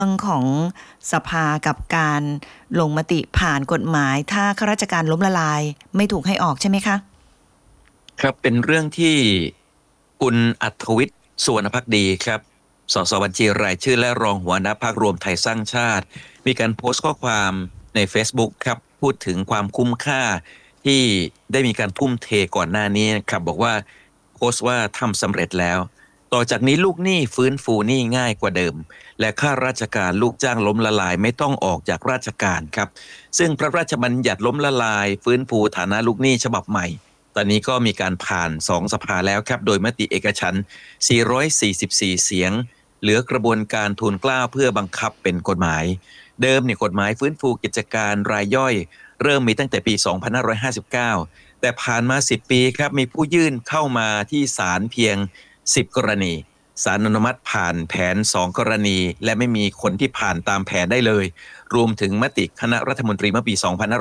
รื่องของสภากับการลงมติผ่านกฎหมายถ้าข้าราชการล้มละลายไม่ถูกให้ออกใช่ไหมคะครับเป็นเรื่องที่คุณอัธวิทย์สุวรรณภักดีครับสสบัญชีรายชื่อและรองหัวหน้าพรรครวมไทยสร้างชาติมีการโพสต์ข้อความใน Facebook ครับพูดถึงความคุ้มค่าที่ได้มีการทุ่มเทก่อนหน้านี้ครับบอกว่าโพสต์ว่าทำสำเร็จแล้วต่อจากนี้ลูกหนี้ฟื้นฟูหนี้ง่ายกว่าเดิมและข้าราชการลูกจ้างล้มละลายไม่ต้องออกจากราชการครับซึ่งพระราชบัญญัติล้มละลายฟื้นฟูฐานะลูกหนี้ฉบับใหม่ ตอนนี้ก็มีการผ่าน2สภาแล้วครับโดยมติเอกฉันท์444 เสียงเหลือกระบวนการทูลเกล้าเพื่อบังคับเป็นกฎหมายเดิมเนี่ยกฎหมายฟื้นฟูกิจการรายย่อยเริ่มมีตั้งแต่ปี 2559 แต่ผ่านมา 10 ปีครับมีผู้ยื่นเข้ามาที่ศาลเพียง 10 กรณีศาลอนุมัติผ่านแผน 2 กรณีและไม่มีคนที่ผ่านตามแผนได้เลยรวมถึงมติคณะรัฐมนตรีเมื่อปี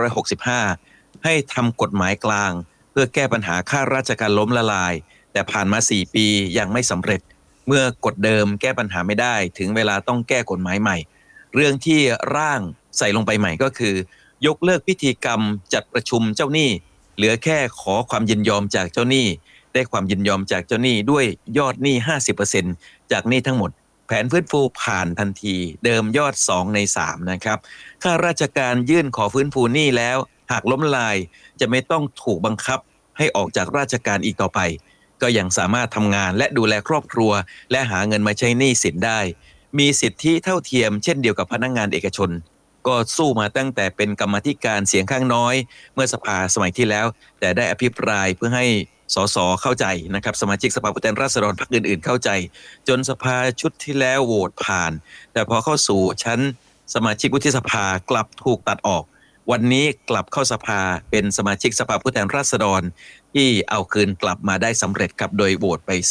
2565 ให้ทำกฎหมายกลางเพื่อแก้ปัญหาข้าราชการล้มละลายแต่ผ่านมา 4 ปียังไม่สำเร็จเมื่อกฎเดิมแก้ปัญหาไม่ได้ถึงเวลาต้องแก้กฎหมายใหม่เรื่องที่ร่างใส่ลงไปใหม่ก็คือยกเลิกพิธีกรรมจัดประชุมเจ้าหนี้เหลือแค่ขอความยินยอมจากเจ้าหนี้ได้ความยินยอมจากเจ้าหนี้ด้วยยอดหนี้ 50% จากหนี้ทั้งหมดแผนฟื้นฟูผ่านทันทีเดิมยอด2ใน3นะครับข้าราชการยื่นขอฟื้นฟูหนี้แล้วหากล้มละลายจะไม่ต้องถูกบังคับให้ออกจากราชการอีกต่อไปก็ยังสามารถทำงานและดูแลครอบครัวและหาเงินมาใช้หนี้สินได้มีสิทธิเท่าเทียมเช่นเดียวกับพนักงานเอกชนก็สู้มาตั้งแต่เป็นกรรมาธิการเสียงข้างน้อยเมื่อสภาสมัยที่แล้วแต่ได้อภิปรายเพื่อให้สสเข้าใจนะครับสมาชิกสภาผู้แทนราษฎรพรรคอื่นๆเข้าใจจนสภาชุดที่แล้วโหวตผ่านแต่พอเข้าสู่ชั้นสมาชิกวุฒิสภากลับถูกตัดออกวันนี้กลับเข้าสภาเป็นสมาชิกสภาผู้แทนราษฎรที่เอาคืนกลับมาได้สำเร็จครับโดยโหวตไป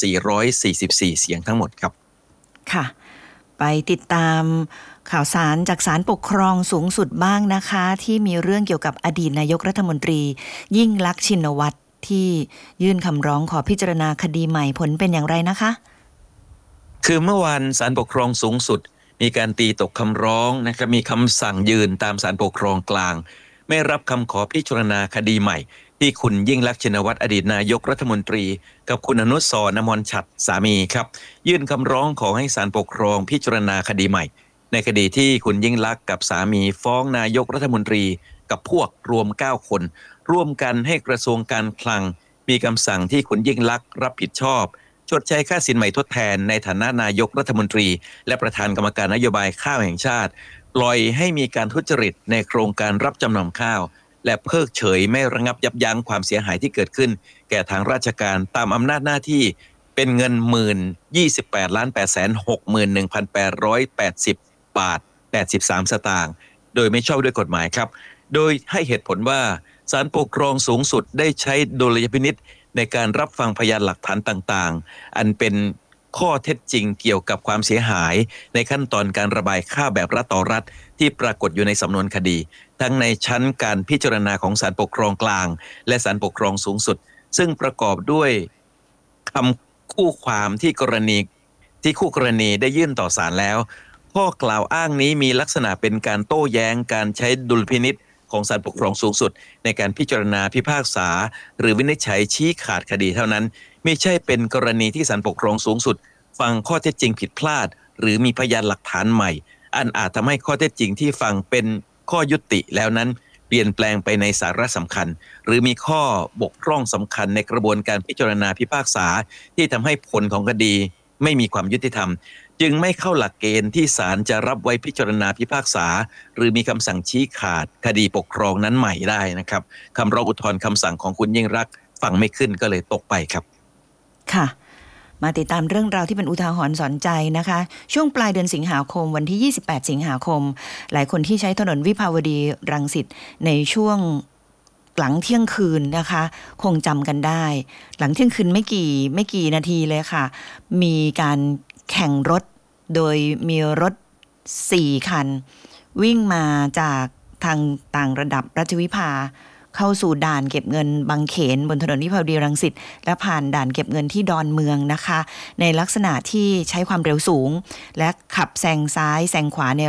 444 เสียงทั้งหมดครับค่ะไปติดตามข่าวสารจากศาลปกครองสูงสุดบ้างนะคะที่มีเรื่องเกี่ยวกับอดีตนายกรัฐมนตรียิ่งลักษณ์ชินวัตรที่ยื่นคำร้องขอพิจารณาคดีใหม่ผลเป็นอย่างไรนะคะคือเมื่อวานศาลปกครองสูงสุดมีการตีตกคำร้องนะครับมีคำสั่งยืนตามศาลปกครองกลางไม่รับคำขอพิจารณาคดีใหม่ที่คุณยิ่งลักษณ์ชินวัตรอดีตนายกรัฐมนตรีกับคุณอนุสรณ์อมรฉัตรสามีครับยื่นคำร้องขอให้ศาลปกครองพิจารณาคดีใหม่ในคดีที่คุณยิ่งลักษณ์กับสามีฟ้องนายกรัฐมนตรีกับพวกรวม9 คนร่วมกันให้กระทรวงการคลังมีคำสั่งที่คุณยิ่งลักษณ์รับผิดชอบชดใช้ค่าสินใหม่ทดแทนในฐานะนายกรัฐมนตรีและประธานกรรมการนโยบายข้าวแห่งชาติปล่อยให้มีการทุจริตในโครงการรับจำนำข้าวและเพิกเฉยไม่ระงับยับยั้งความเสียหายที่เกิดขึ้นแก่ทางราชการตามอำนาจหน้าที่เป็นเงิน28,861,880 บาท83 สตางค์โดยไม่ชอบด้วยกฎหมายครับโดยให้เหตุผลว่าศาลปกครองสูงสุดได้ใช้ดุลยพินิจในการรับฟังพยานหลักฐานต่างๆอันเป็นข้อเท็จจริงเกี่ยวกับความเสียหายในขั้นตอนการระบายข้าวแบบรัฐต่อรัฐที่ปรากฏอยู่ในสำนวนคดีทั้งในชั้นการพิจารณาของศาลปกครองกลางและศาลปกครองสูงสุดซึ่งประกอบด้วยคำคู่ความที่คู่กรณีได้ยื่นต่อศาลแล้วข้อกล่าวอ้างนี้มีลักษณะเป็นการโต้แย้งการใช้ดุลพินิจของศาลปกครองสูงสุดในการพิจารณาพิพากษาหรือวินิจฉัยชี้ขาดคดีเท่านั้นไม่ใช่เป็นกรณีที่ศาลปกครองสูงสุดฟังข้อเท็จจริงผิดพลาดหรือมีพยานหลักฐานใหม่อันอาจทำให้ข้อเท็จจริงที่ฟังเป็นข้อยุติแล้วนั้นเปลี่ยนแปลงไปในสาระสำคัญหรือมีข้อบกพร่องสำคัญในกระบวนการพิจารณาพิพากษาที่ทำให้ผลของคดีไม่มีความยุติธรรมจึงไม่เข้าหลักเกณฑ์ที่ศาลจะรับไว้พิจารณาพิพากษาหรือมีคำสั่งชี้ขาดคดีปกครองนั้นใหม่ได้นะครับคำร้องอุทธรณ์คำสั่งของคุณยิ่งรักษณ์ฟังไม่ขึ้นก็เลยตกไปครับค่ะมาติดตามเรื่องราวที่เป็นอุทาหรณ์สอนใจนะคะช่วงปลายเดือนสิงหาคมวันที่28สิงหาคมหลายคนที่ใช้ถนนวิภาวดีรังสิตในช่วงหลังเที่ยงคืนนะคะคงจำกันได้หลังเที่ยงคืนไม่กี่นาทีเลยค่ะมีการแข่งรถโดยมีรถ4 คันวิ่งมาจากทางต่างระดับรัชวิภาเข้าสู่ด่านเก็บเงินบางเขนบนถนนวิภาวดีรังสิตและผ่านด่านเก็บเงินที่ดอนเมืองนะคะในลักษณะที่ใช้ความเร็วสูงและขับแซงซ้ายแซงขวาใน